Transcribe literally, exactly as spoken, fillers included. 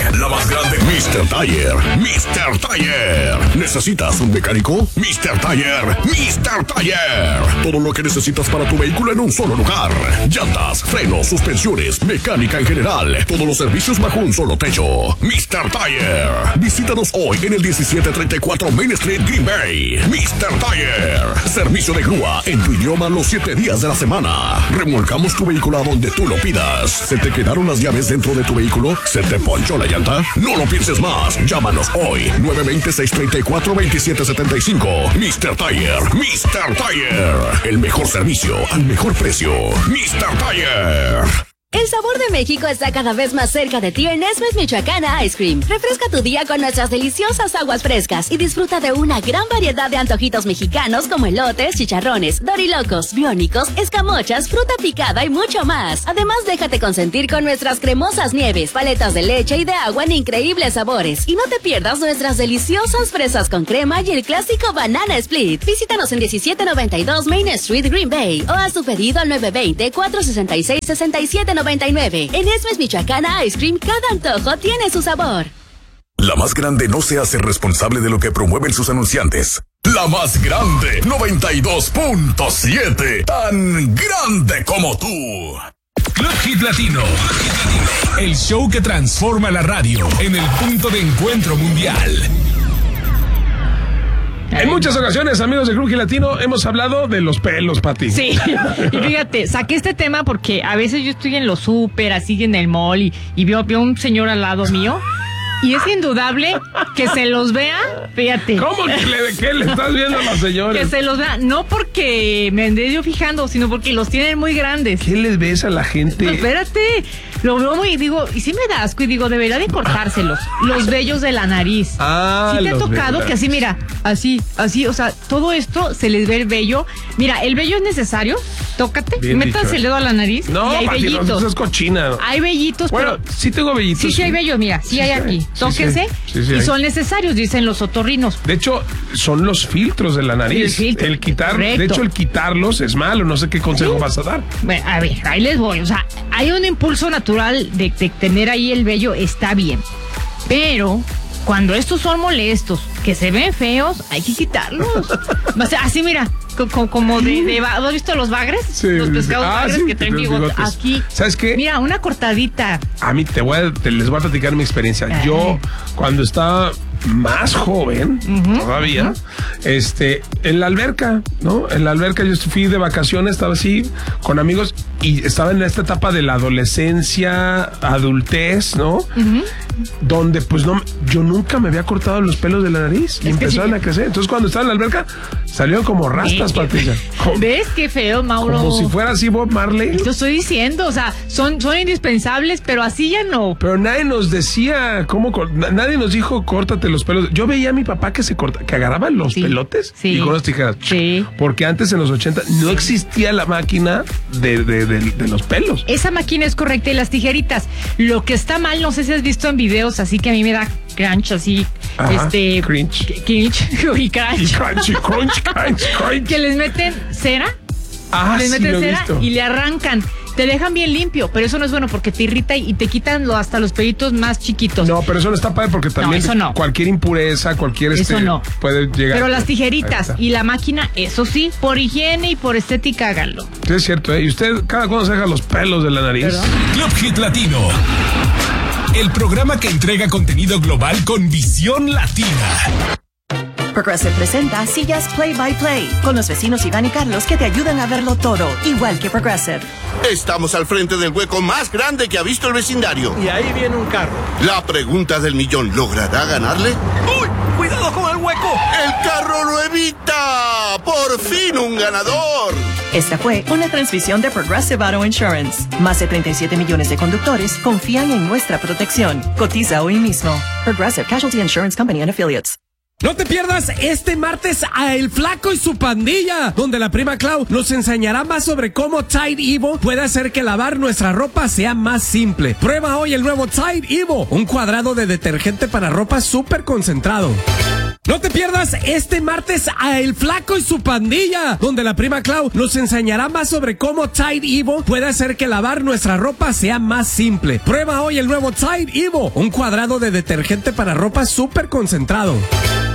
la más grande. mister Tire, mister Tire. ¿Necesitas un mecánico? mister Tire, mister Tire. Todo lo que necesitas para tu vehículo en un solo lugar. Llantas, frenos, suspensiones, mecánica en general. Todos los servicios bajo un solo techo. mister Tire. Visítanos hoy en el diecisiete treinta y cuatro Main Street, Green Bay. mister Tire. Servicio de grúa en tu idioma los siete días de la semana. Remolcamos tu vehículo a donde tú lo pidas. ¿Se te quedaron las llaves dentro de tu vehículo? ¿Se te ponchó la llanta? No lo pienses más. Llámanos hoy. nueve dos cero, seis tres cuatro, dos siete siete cinco. mister Tire. mister Tire. El mejor servicio al mejor precio. mister Tire. El sabor de México está cada vez más cerca de ti en Esmes Michoacana Ice Cream. Refresca tu día con nuestras deliciosas aguas frescas y disfruta de una gran variedad de antojitos mexicanos como elotes, chicharrones, dorilocos, biónicos, escamochas, fruta picada y mucho más. Además, déjate consentir con nuestras cremosas nieves, paletas de leche y de agua en increíbles sabores. Y no te pierdas nuestras deliciosas fresas con crema y el clásico banana split. Visítanos en diecisiete noventa y dos Main Street, Green Bay, o haz tu pedido al nueve dos cero, cuatro seis seis, seis siete noventa y nueve. En Esmes Michoacana Ice Cream, cada antojo tiene su sabor. La más grande no se hace responsable de lo que promueven sus anunciantes. La más grande, noventa y dos punto siete. Tan grande como tú. Club Hit Latino. El show que transforma la radio en el punto de encuentro mundial. En muchas ocasiones, amigos de Club Hit Latino, hemos hablado de los pelos, Pati. Sí, y fíjate, saqué este tema porque a veces yo estoy en los súper, así en el mall, y, y veo, veo un señor al lado mío, y es indudable que se los vea, fíjate. ¿Cómo que le, qué le estás viendo a los señores? Que se los vea, no porque me andé yo fijando, sino porque los tienen muy grandes. ¿Qué les ves a la gente? Espérate, lo veo muy, digo, y sí me da asco, y digo, debería de cortárselos, los vellos de la nariz. Ah, sí te ha los tocado vellos. que así, mira, así, así, o sea, todo esto se les ve el vello. Mira, el vello es necesario, tócate, Bien métanse dicho, el dedo a la nariz, No, y hay Pati, no, vellitos. eso es cochina. Hay vellitos, Bueno, pero... sí tengo vellitos. Sí, sí hay vellos, mira, sí, Sí, hay sí aquí. hay. Sí, Tóquense, sí, sí, sí y hay. son necesarios, dicen los otorrinos. De hecho, son los filtros de la nariz. El filtro, El quitar, correcto. de hecho, el quitarlos es malo. No sé qué consejo Sí. vas a dar. Bueno, a ver, ahí les voy. O sea, hay un impulso natural de, de tener ahí el vello, está bien. Pero cuando estos son molestos, que se ven feos, hay que quitarlos. O sea, así mira, co- co- como de, de... ¿Has visto los bagres? Sí, los pescados sí. Ah, bagres sí, que traen los bigote. bigotes. Aquí. ¿Sabes qué? Mira, una cortadita. A mí te voy a, te les voy a platicar mi experiencia. Ajá. Yo, cuando estaba más joven, Ujú, todavía, ujú. este, en la alberca, ¿no? En la alberca yo fui de vacaciones, estaba así, con amigos, y estaba en esta etapa de la adolescencia, adultez, ¿no? Ujú. Donde, pues, no, yo nunca me había cortado los pelos de la nariz y Es que empezaron sí. a crecer. Entonces, cuando estaba en la alberca, salieron como rastas, Sí, Patricia. Como, ¿Ves qué feo, Mauro? como si fuera así Bob Marley. Te estoy diciendo, o sea, son, son indispensables, pero así ya no. Pero nadie nos decía cómo, cor- na- nadie nos dijo córtate los pelos. Yo veía a mi papá que se corta, que agarraba los Sí, pelotes sí. y con las tijeras. Sí. Porque antes en los ochenta no existía la máquina de, de, de, de los pelos. Esa máquina es correcta y las tijeritas. Lo que está mal, no sé si has visto en videos, así que a mí me da crunch, así, Ajá, este... cringe. c- Cringe y crunch. Y crunch, y crunch, crunch, crunch. Que les meten cera, Ah, les sí, meten lo he cera visto. y le arrancan. Te dejan bien limpio, pero eso no es bueno porque te irrita y te quitan lo- hasta los pelitos más chiquitos. No, pero eso no está padre porque también eso no. cualquier impureza, cualquier Eso este, no. puede llegar. Pero las Ahí tijeritas está. y la máquina, eso sí, por higiene y por estética, háganlo. Sí, es cierto, ¿eh? Y usted, cada cuando se deja los pelos de la nariz. ¿Perdón? Club Hit Latino. El programa que entrega contenido global con visión latina. Progressive presenta Sillas Play by Play con los vecinos Iván y Carlos que te ayudan a verlo todo, igual que Progressive. Estamos al frente del hueco más grande que ha visto el vecindario. Y ahí viene un carro. La pregunta del millón, ¿logrará ganarle? ¡Uy! ¡Cuidado con el hueco! ¡El carro lo evita! ¡Por fin un ganador! Esta fue una transmisión de Progressive Auto Insurance. Más de treinta y siete millones de conductores confían en nuestra protección. Cotiza hoy mismo. Progressive Casualty Insurance Company and Affiliates. No te pierdas este martes a El Flaco y su pandilla, donde la prima Clau nos enseñará más sobre cómo Tide Evo puede hacer que lavar nuestra ropa sea más simple. Prueba hoy el nuevo Tide Evo, un cuadrado de detergente para ropa súper concentrado. No te pierdas este martes a El Flaco y su pandilla, donde la prima Clau nos enseñará más sobre cómo Tide Evo puede hacer que lavar nuestra ropa sea más simple. Prueba hoy el nuevo Tide Evo, un cuadrado de detergente para ropa súper concentrado.